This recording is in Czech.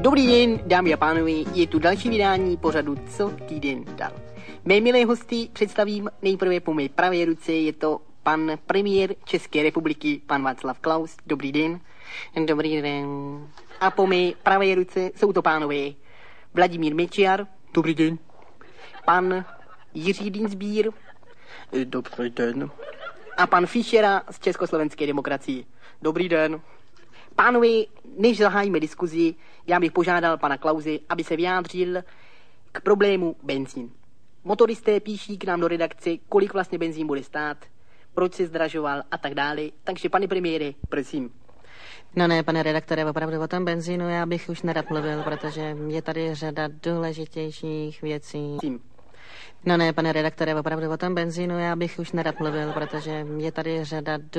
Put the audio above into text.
Dobrý den, dámy a pánové, je tu další vydání pořadu Co týden dal. Mé milé hosty představím nejprve po mé pravé ruce, je to pan premiér České republiky, pan Václav Klaus. Dobrý den. Dobrý den. A po mé pravé ruce jsou to pánové Vladimír Mečiar. Dobrý den. Pan Jiří Dienstbier. Dobrý den. A pan Fischera z Československé demokracie. Dobrý den. Pánové, než zahájíme diskuzi, já bych požádal pana Klause, aby se vyjádřil k problému benzín. Motoristé píší k nám do redakce, kolik vlastně benzín bude stát, proč se zdražoval a tak dále. Takže, pane premiére, prosím. No ne, pane redaktore, opravdu o tom benzínu já bych už nerad mluvil, protože je tady řada důležitějších věcí. No ne, pane redaktore, opravdu o tom benzínu já bych už nerad mluvil, protože je tady řada